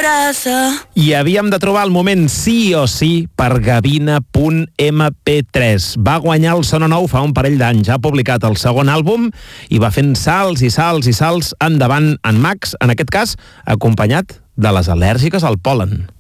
abraza. I havíem de trobar el moment sí o sí per Gavina.mp3. Va guanyar el Sona Nou fa un parell d'anys. Ha publicat el segon àlbum i va fent salts i salts i salts endavant en Max, en aquest cas, acompanyat de les al·lèrgiques al pol·len.